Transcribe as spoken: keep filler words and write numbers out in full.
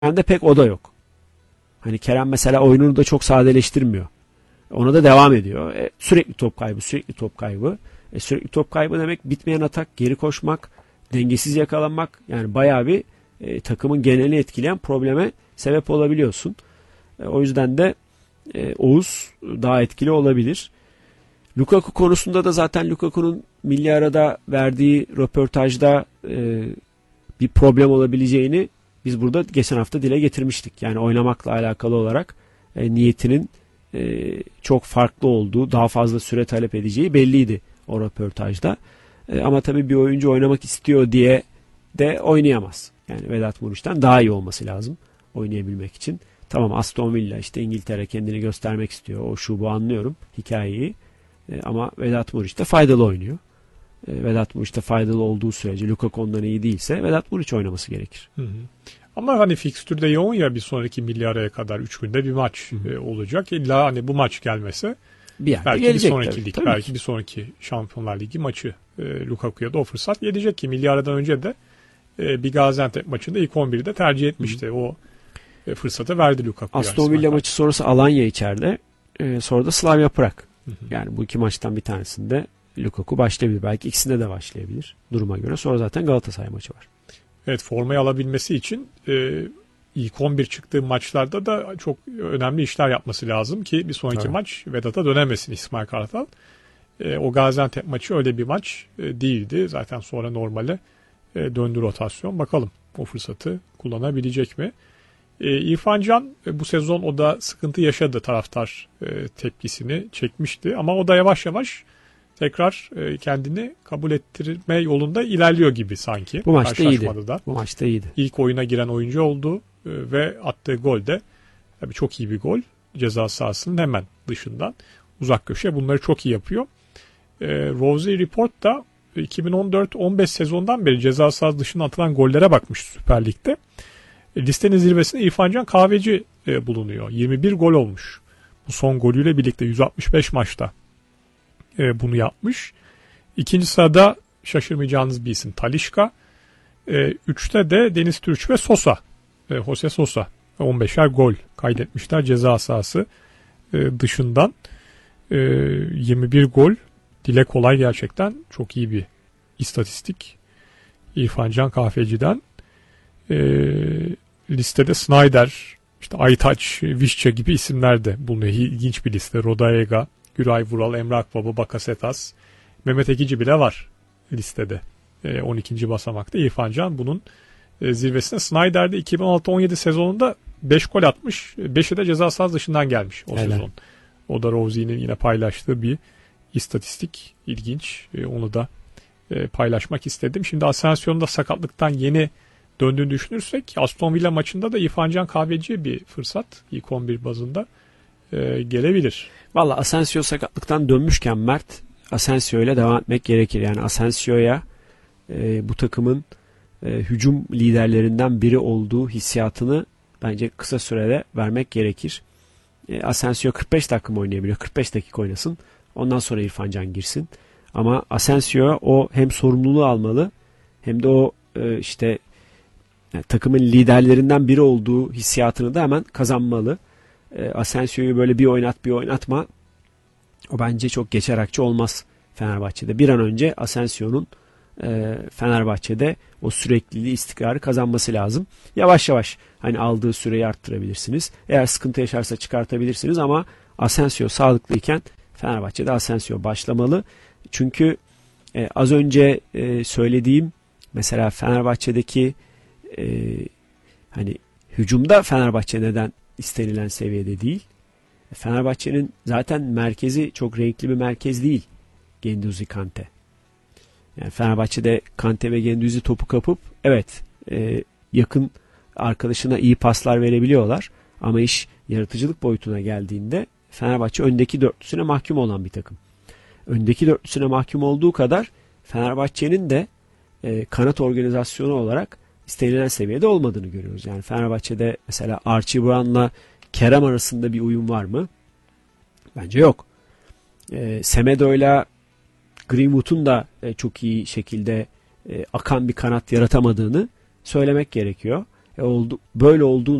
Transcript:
Kerem'de pek o da yok. Hani Kerem mesela oyununu da çok sadeleştirmiyor. Ona da devam ediyor. E, sürekli top kaybı, sürekli top kaybı. E, sürekli top kaybı demek bitmeyen atak, geri koşmak, dengesiz yakalanmak. Yani bayağı bir e, takımın genelini etkileyen probleme sebep olabiliyorsun. E, o yüzden de e, Oğuz daha etkili olabilir. Lukaku konusunda da zaten Lukaku'nun milli arada verdiği röportajda e, bir problem olabileceğini biz burada geçen hafta dile getirmiştik. Yani oynamakla alakalı olarak e, niyetinin e, çok farklı olduğu, daha fazla süre talep edeceği belliydi o röportajda. E, ama tabii bir oyuncu oynamak istiyor diye de oynayamaz. Yani Vedat Muriç'ten daha iyi olması lazım oynayabilmek için. Tamam, Aston Villa işte İngiltere kendini göstermek istiyor. O şu bu, anlıyorum hikayeyi. E, ama Vedat Muriç de faydalı oynuyor. E, Vedat Muriç de faydalı olduğu sürece Lukaku ondan iyi değilse Vedat Muriç oynaması gerekir. Hı hı. Ama hani fikstürde yoğun ya, bir sonraki milli araya kadar üç günde bir maç e, olacak. İlla hani bu maç gelmese bir belki gelecek, bir sonraki tabii, lig, tabii belki ki. bir sonraki Şampiyonlar Ligi maçı e, Lukaku'ya da o fırsat gelecek ki milli aradan önce de e, bir Gaziantep maçında ilk on birde tercih etmişti. Hı. O e, fırsatı verdi Lukaku'ya. Aston Villa maçı sonrası Alanya içeride. E, sonra da Slavia Prag. Hı hı. Yani bu iki maçtan bir tanesinde Lukaku başlayabilir. Belki ikisinde de başlayabilir duruma göre. Sonra zaten Galatasaray maçı var. Evet, formayı alabilmesi için e, ilk on bir çıktığı maçlarda da çok önemli işler yapması lazım ki bir sonraki evet. maç Vedat'a dönemesin İsmail Kartal. E, o Gaziantep maçı öyle bir maç e, değildi. Zaten sonra normale e, döndü rotasyon. Bakalım o fırsatı kullanabilecek mi? E, İrfan Can e, bu sezon o da sıkıntı yaşadı, taraftar e, tepkisini çekmişti. Ama o da yavaş yavaş tekrar e, kendini kabul ettirme yolunda ilerliyor gibi sanki. Bu maçta iyiydi. Da. Bu maçta iyiydi. İlk oyuna giren oyuncu oldu e, ve attığı gol de tabii çok iyi bir gol. Ceza sahasının hemen dışından uzak köşe, bunları çok iyi yapıyor. E, Rosie Report da iki bin on dört on beş sezondan beri ceza sahası dışına atılan gollere bakmış Süper Lig'de. E, listenin zirvesinde İrfan Can Kahveci e, bulunuyor. yirmi bir gol olmuş. Bu son golüyle birlikte yüz altmış beş maçta e, bunu yapmış. İkinci sırada şaşırmayacağınız bir isim Talisca. E, üçte de Deniz Türüç ve Sosa. E, Jose Sosa. on beşer gol kaydetmişler ceza sahası e, dışından. E, yirmi bir gol. Dile kolay, gerçekten çok iyi bir istatistik. İrfan Can Kahveci'den. E, listede Snyder, işte Aytaç, Vişça gibi isimler de bulunuyor. İlginç bir liste. Rodaega, Güray Vural, Emre Akbaba, Bakasetas, Mehmet Ekici bile var listede. E, on ikinci basamakta İrfan Can bunun e, zirvesine. Snyder'de iki bin on altı on yedi sezonunda beş gol atmış. beşi de ceza sahası dışından gelmiş o Helal. sezon. O da Rosie'nin yine paylaştığı bir istatistik. İlginç. E, onu da e, paylaşmak istedim. Şimdi Asensio'nun da sakatlıktan yeni döndüğünü düşünürsek Aston Villa maçında da İrfan Can Kahveci'ye bir fırsat ilk on bir bazında e, gelebilir. Valla Asensio sakatlıktan dönmüşken Mert, Asensio ile devam etmek gerekir. Yani Asensio'ya e, bu takımın e, hücum liderlerinden biri olduğu hissiyatını bence kısa sürede vermek gerekir. E, Asensio kırk beş dakika mı oynayabiliyor? kırk beş dakika oynasın. Ondan sonra İrfan Can girsin. Ama Asensio o hem sorumluluğu almalı hem de o e, işte yani takımın liderlerinden biri olduğu hissiyatını da hemen kazanmalı. E, Asensio'yu böyle bir oynat bir oynatma, o bence çok geçer akçe olmaz Fenerbahçe'de. Bir an önce Asensio'nun e, Fenerbahçe'de o sürekliliği, istikrarı kazanması lazım. Yavaş yavaş hani aldığı süreyi arttırabilirsiniz. Eğer sıkıntı yaşarsa çıkartabilirsiniz ama Asensio sağlıklıyken Fenerbahçe'de Asensio başlamalı. Çünkü e, az önce e, söylediğim mesela Fenerbahçe'deki e, hani hücumda Fenerbahçe neden istenilen seviyede değil? Fenerbahçe'nin zaten merkezi çok renkli bir merkez değil. Guendouzi, Kante. Yani Fenerbahçe'de Kante ve Guendouzi topu kapıp evet e, yakın arkadaşına iyi paslar verebiliyorlar. Ama iş yaratıcılık boyutuna geldiğinde Fenerbahçe öndeki dörtlüsüne mahkum olan bir takım. Öndeki dörtlüsüne mahkum olduğu kadar Fenerbahçe'nin de e, kanat organizasyonu olarak istenilen seviyede olmadığını görüyoruz. Yani Fenerbahçe'de mesela Archie Brown'la Kerem arasında bir uyum var mı? Bence yok. E, Semedo'yla Greenwood'un da e, çok iyi şekilde e, akan bir kanat yaratamadığını söylemek gerekiyor. oldu, böyle olduğu